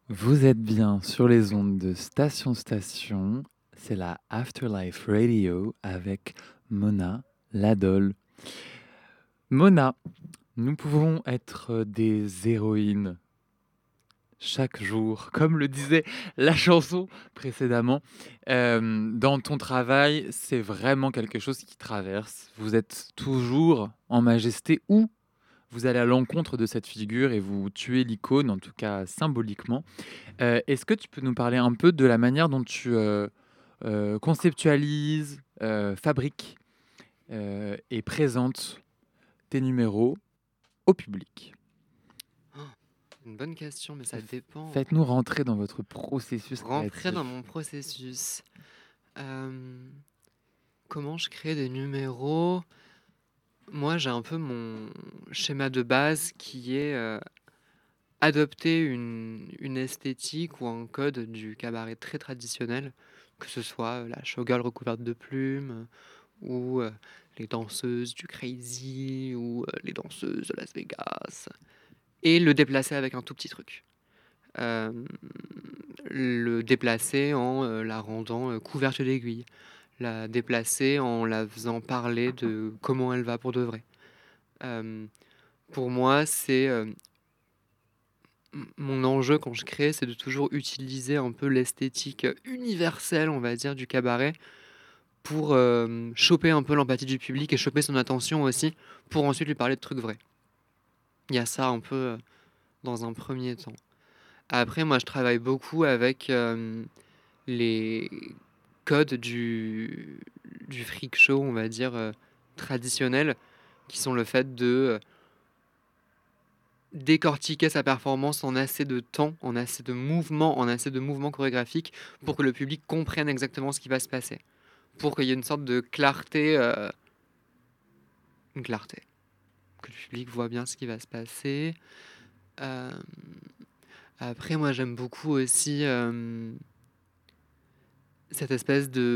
Vous êtes bien sur les ondes de Station Station. C'est la Afterlife Radio avec Mona Ladol. Mona, nous pouvons être des héroïnes chaque jour, comme le disait la chanson précédemment. Dans ton travail, c'est vraiment quelque chose qui traverse. Vous êtes toujours en majesté ou vous allez à l'encontre de cette figure et vous tuez l'icône, en tout cas symboliquement. Est-ce que tu peux nous parler un peu de la manière dont tu, conceptualises, fabriques, et présentes tes numéros au public? Oh, une bonne question, mais ça F dépend. Faites-nous rentrer dans votre processus Rentrer dans créatif. mon processus. Comment je crée des numéros? Moi, j'ai un peu mon schéma de base qui est, adopter une esthétique ou un code du cabaret très traditionnel, que ce soit, la showgirl recouverte de plumes, ou, les danseuses du Crazy ou, les danseuses de Las Vegas et le déplacer avec un tout petit truc. Hem, le déplacer en, la rendant, couverte d'aiguilles. La déplacer en la faisant parler de comment elle va pour de vrai. Hem, pour moi, c'est, mon enjeu quand je crée, c'est de toujours utiliser un peu l'esthétique, universelle, on va dire, du cabaret pour, choper un peu l'empathie du public et choper son attention aussi, pour ensuite lui parler de trucs vrais. Il y a ça un peu, dans un premier temps. Après, moi, je travaille beaucoup avec, les codes du freak show, on va dire, traditionnel, qui sont le fait de, décortiquer sa performance en assez de temps, en assez de mouvements chorégraphiques pour que le public comprenne exactement ce qui va se passer. Pour qu'il y ait une sorte de clarté, une clarté, que le public voit bien ce qui va se passer. Hem, après moi j'aime beaucoup aussi, cette espèce de